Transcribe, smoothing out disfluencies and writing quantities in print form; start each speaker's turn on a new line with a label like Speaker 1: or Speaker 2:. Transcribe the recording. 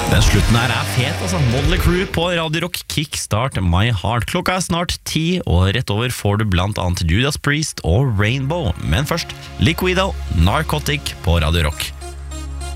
Speaker 1: Den slutten her fet, altså. Motley Crue på Radio Rock, Kickstart My Heart. Klokka snart 10, og rett over får du blant annet Judas Priest og Rainbow. Men først, Liquido, Narcotic på Radio Rock.